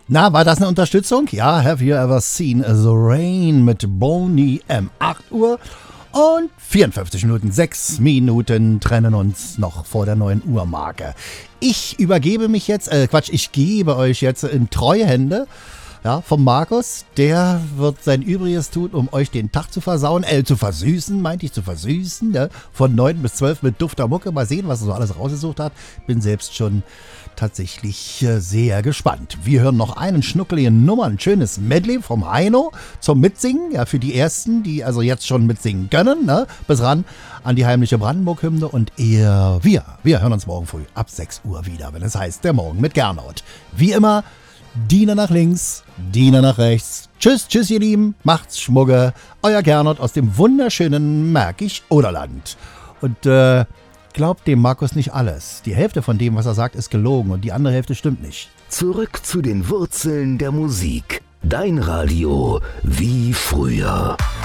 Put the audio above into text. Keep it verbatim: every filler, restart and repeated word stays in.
Na, war das eine Unterstützung? Ja, have you ever seen the rain mit Boney M. acht Uhr und vierundfünfzig Minuten, sechs Minuten trennen uns noch vor der neuen Uhrmarke. Ich übergebe mich jetzt, äh Quatsch, ich gebe euch jetzt in treue Hände. Ja, vom Markus, der wird sein Übriges tun, um euch den Tag zu versauen, äh, zu versüßen, meinte ich, zu versüßen, ne? Von neun bis zwölf mit dufter Mucke. Mal sehen, was er so alles rausgesucht hat. Bin selbst schon tatsächlich äh, sehr gespannt. Wir hören noch einen schnuckeligen Nummer, ein schönes Medley vom Heino zum Mitsingen, ja, für die Ersten, die also jetzt schon mitsingen können, ne? Bis ran an die heimliche Brandenburg-Hymne und ihr, wir, wir hören uns morgen früh ab sechs Uhr wieder, wenn es heißt, der Morgen mit Gernot. Wie immer, Diener nach links, Diener nach rechts. Tschüss, tschüss ihr Lieben, macht's Schmugge. Euer Gernot aus dem wunderschönen Märkisch-Oderland. Und äh, glaubt dem Markus nicht alles. Die Hälfte von dem, was er sagt, ist gelogen und die andere Hälfte stimmt nicht. Zurück zu den Wurzeln der Musik. Dein Radio wie früher.